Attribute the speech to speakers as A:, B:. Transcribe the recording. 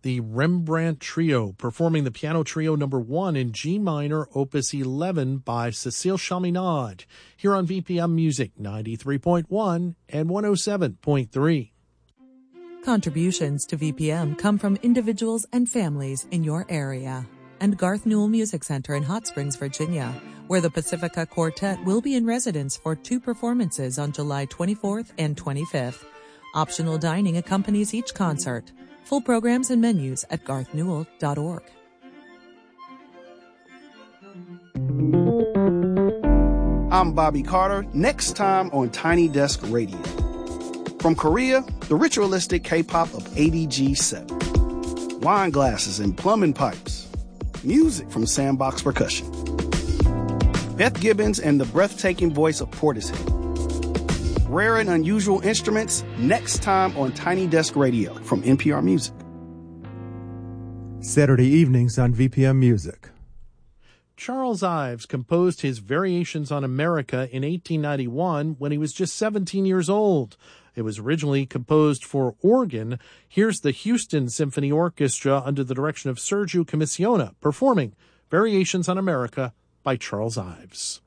A: the Rembrandt Trio, performing the Piano Trio No. 1 in G minor, Opus 11 by Cécile Chaminade, here on VPM Music 93.1 and 107.3.
B: Contributions to VPM come from individuals and families in your area. And Garth Newell Music Center in Hot Springs, Virginia, where the Pacifica Quartet will be in residence for 2 performances on July 24th and 25th. Optional dining accompanies each concert. Full programs and menus at garthnewell.org.
C: I'm Bobby Carter. Next time on Tiny Desk Radio. From Korea, the ritualistic K-pop of ADG7. Wine glasses and plumbing pipes. Music from Sandbox Percussion. Beth Gibbons and the breathtaking voice of Portishead. Rare and unusual instruments, next time on Tiny Desk Radio from NPR Music.
D: Saturday evenings on VPM Music.
A: Charles Ives composed his Variations on America in 1891 when he was just 17 years old. It was originally composed for organ. Here's the Houston Symphony Orchestra under the direction of Sergio Commissiona performing Variations on America by Charles Ives.